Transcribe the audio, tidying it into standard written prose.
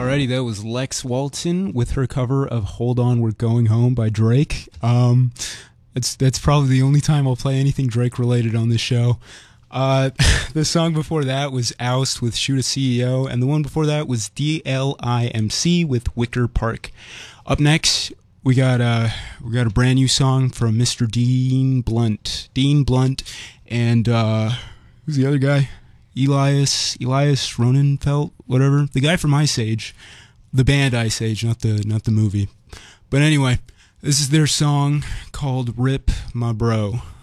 Alrighty, that was Lex Walton with her cover of "Hold On, We're Going Home" by Drake. That's probably the only time I'll play anything Drake related on this show. The song before that was Oust with "Shoot a CEO," and the one before that was DLIMC with "Wicker Park." Up next, we got a brand new song from Mr. Dean Blunt. Dean Blunt and who's the other guy? Elias Ronenfeld, whatever. The guy from Ice Age, the band Ice Age, not the movie. But anyway, this is their song called "Rip My Bro."